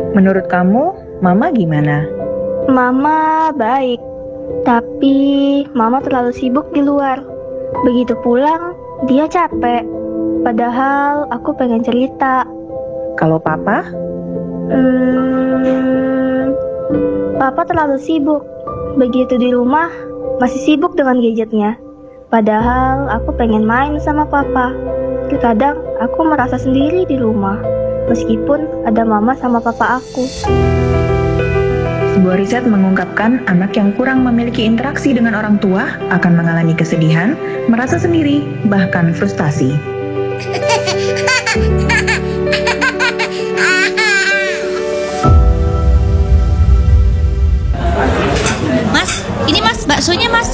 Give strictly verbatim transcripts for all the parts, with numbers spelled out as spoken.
Menurut kamu, Mama gimana? Mama baik, tapi Mama terlalu sibuk di luar. Begitu pulang, dia capek. Padahal aku pengen cerita. Kalau Papa? Hmm, Papa terlalu sibuk. Begitu di rumah, masih sibuk dengan gadgetnya. Padahal aku pengen main sama Papa. Terkadang aku merasa sendiri di rumah, meskipun ada Mama sama Papa aku. Sebuah riset mengungkapkan anak yang kurang memiliki interaksi dengan orang tua akan mengalami kesedihan, merasa sendiri, bahkan frustasi. Mas, ini mas, baksonya mas.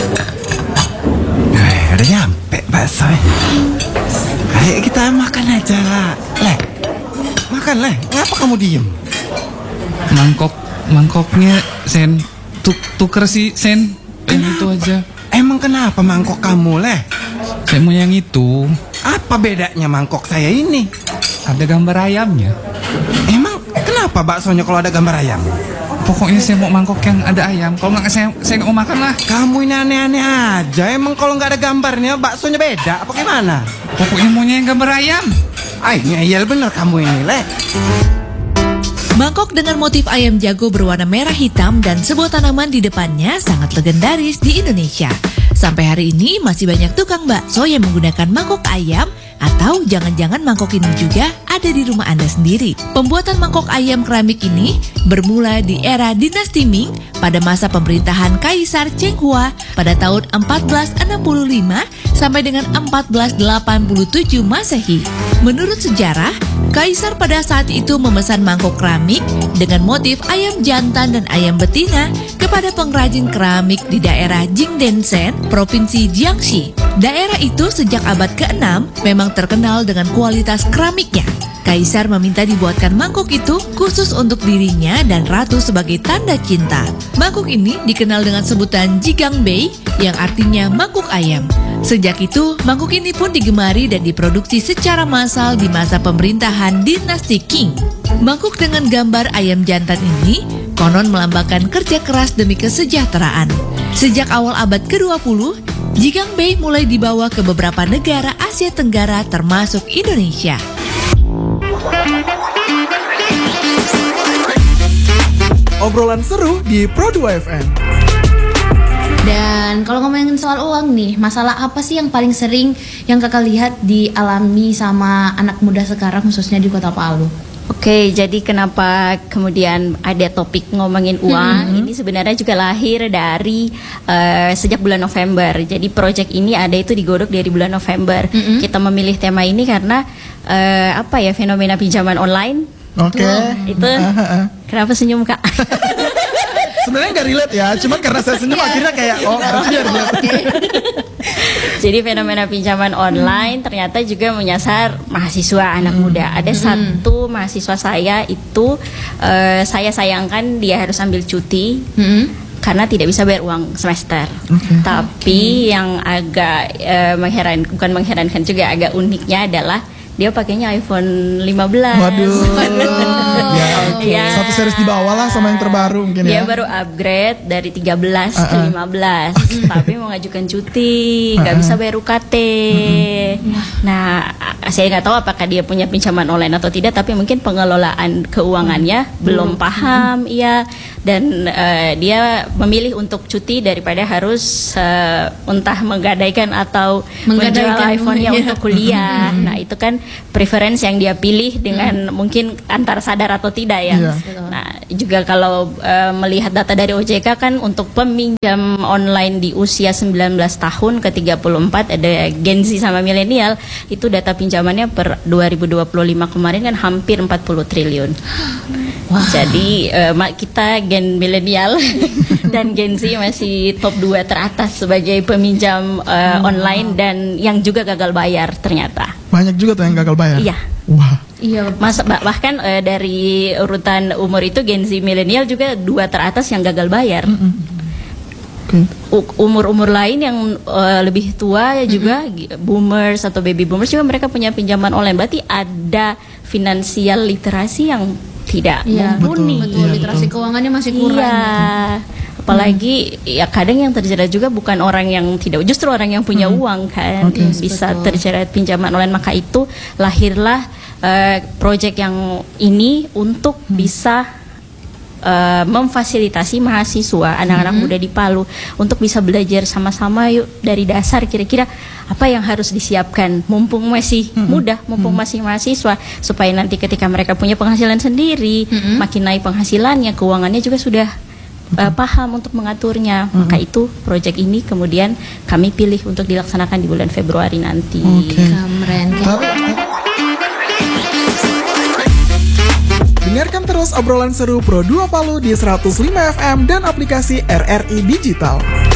Eh, udah nyampe bakso. Ayo kita makan aja lah. Leh, makan leh. Ngapa kamu diem? Mangkok, mangkoknya Sen, tuk, tuker sih Sen. Yang itu aja. Emang kenapa mangkok kamu leh? Saya mau yang itu. Apa bedanya mangkok saya ini? Ada gambar ayamnya. Emang kenapa baksonya kalau ada gambar ayam? Pokoknya saya mau mangkok yang ada ayam. Kalau nggak saya saya nggak mau makan lah. Kamu ini aneh-aneh aja. Emang kalau nggak ada gambarnya baksonya beda apa gimana? Pokoknya maunya yang gambar ayam. Ay, ngeyel bener kamu ini leh. Mangkok dengan motif ayam jago berwarna merah hitam dan sebuah tanaman di depannya sangat legendaris di Indonesia. Sampai hari ini masih banyak tukang bakso yang menggunakan mangkok ayam, atau jangan-jangan mangkok ini juga ada di rumah Anda sendiri. Pembuatan mangkok ayam keramik ini bermula di era dinasti Ming pada masa pemerintahan Kaisar Cheng Hua pada tahun empat belas enam puluh lima sampai dengan empat belas delapan puluh tujuh Masehi. Menurut sejarah, Kaisar pada saat itu memesan mangkok keramik dengan motif ayam jantan dan ayam betina kepada pengrajin keramik di daerah Jingdenshen, Provinsi Jiangxi. Daerah itu sejak abad keenam memang terkenal dengan kualitas keramiknya. Kaisar meminta dibuatkan mangkok itu khusus untuk dirinya dan ratu sebagai tanda cinta. Mangkok ini dikenal dengan sebutan Jigangbei yang artinya mangkok ayam. Sejak itu, mangkok ini pun digemari dan diproduksi secara massal di masa pemerintahan dinasti Qing. Mangkok dengan gambar ayam jantan ini konon melambangkan kerja keras demi kesejahteraan. Sejak awal abad kedua puluh, Jigangbei mulai dibawa ke beberapa negara Asia Tenggara termasuk Indonesia. Obrolan seru di Pro dua F M. Dan kalau ngomongin soal uang nih, masalah apa sih yang paling sering yang kakak lihat dialami sama anak muda sekarang khususnya di Kota Palu? Oke, jadi kenapa kemudian ada topik ngomongin uang? Hmm. Ini sebenarnya juga lahir dari uh, sejak bulan November. Jadi proyek ini ada itu digodok dari bulan November. Hmm. Kita memilih tema ini karena uh, apa ya, fenomena pinjaman online. Oke. Okay. Itu uh-huh. Kenapa senyum Kak? Sebenarnya nggak relate ya, cuma karena saya senyum akhirnya kayak oh berarti relate. Jadi fenomena pinjaman online ternyata juga menyasar mahasiswa anak muda. Ada hmm. satu mahasiswa saya itu uh, saya sayangkan dia harus ambil cuti hmm. karena tidak bisa bayar uang semester. Okay. Tapi hmm. yang agak uh, mengheran, bukan mengherankan juga, agak uniknya adalah dia pakainya iPhone lima belas. Waduh. Ya, ya. Satu series di bawah lah sama yang terbaru mungkin dia ya. Dia baru upgrade dari tiga belas uh-uh. ke lima belas. Okay. Tapi mau ngajukan cuti, nggak uh-uh. bisa bayar U K T. Uh-uh. Nah, saya nggak tahu apakah dia punya pinjaman online atau tidak, tapi mungkin pengelolaan keuangannya uh-huh. belum paham, uh-huh. ya. Dan uh, dia memilih untuk cuti daripada harus uh, entah menggadaikan atau menjual iPhone-nya ya. untuk kuliah. Uh-huh. Nah, itu kan preference yang dia pilih dengan uh-huh. mungkin antara sadar atau tidak ya. Yeah. Nah, juga kalau uh, melihat data dari O J K kan untuk peminjam online di usia sembilan belas tahun ke tiga puluh empat ada Gen Z sama milenial, itu data pinjamannya per dua ribu dua puluh lima kemarin kan hampir empat puluh triliun. Wow. Jadi uh, kita Gen milenial dan Gen Z masih top dua teratas sebagai peminjam uh, wow. online dan yang juga gagal bayar ternyata. Banyak juga tuh yang gagal bayar. Iya. Wah. Iya, Mas, bahkan uh, dari urutan umur itu Gen Z milenial juga dua teratas yang gagal bayar. Mm-hmm. Okay. Umur-umur lain yang uh, lebih tua juga mm-hmm. boomers atau baby boomers juga mereka punya pinjaman online. Berarti ada finansial literasi yang tidak Iya, mumpuni. betul, Iya, literasi betul. keuangannya masih kurang. Iya. Apalagi ya kadang yang terjerat juga bukan orang yang tidak, justru orang yang punya uang kan Oke. Yes, bisa betul. terjerat pinjaman online. Maka itu lahirlah eh, proyek yang ini untuk bisa eh, memfasilitasi mahasiswa anak-anak muda di Palu untuk bisa belajar sama-sama yuk dari dasar kira-kira apa yang harus disiapkan mumpung masih muda, mumpung masih mahasiswa, supaya nanti ketika mereka punya penghasilan sendiri, makin naik penghasilannya, keuangannya juga sudah uh, paham untuk mengaturnya. Maka itu proyek ini kemudian kami pilih untuk dilaksanakan di bulan Februari nanti. Oke. Keren. Tapi, dengarkan terus obrolan seru Pro dua Palu di seratus lima F M dan aplikasi R R I Digital.